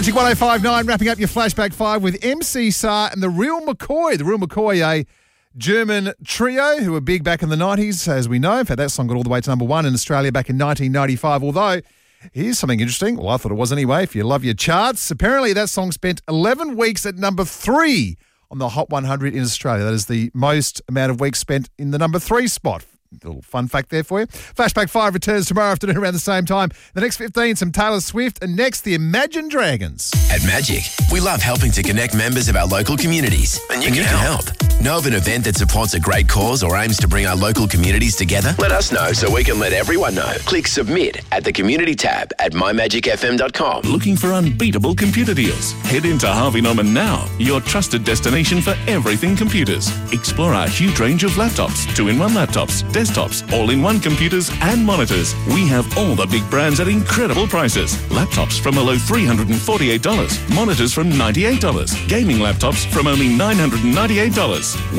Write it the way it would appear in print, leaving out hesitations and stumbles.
Magic 1059, wrapping up your Flashback 5 with MC Sar and the Real McCoy. The Real McCoy, a German trio who were big back in the 90s, as we know. In fact, that song got all the way to number one in Australia back in 1995. Although, here's something interesting. Well, I thought it was anyway, if you love your charts. Apparently, that song spent 11 weeks at number 3 on the Hot 100 in Australia. That is the most amount of weeks spent in the number 3 spot. A little fun fact there for you. Flashback 5 returns tomorrow afternoon around the same time. The next 15, some Taylor Swift, and next, the Imagine Dragons. At Magic, we love helping to connect members of our local communities. And you can help. Know of an event that supports a great cause or aims to bring our local communities together? Let us know so we can let everyone know. Click Submit at the Community tab at mymagicfm.com. Looking for unbeatable computer deals? Head into Harvey Norman now, your trusted destination for everything computers. Explore our huge range of laptops, 2-in-1 laptops, desktops, all-in-one computers and monitors. We have all the big brands at incredible prices. Laptops from below $348, monitors from $98, gaming laptops from only $998.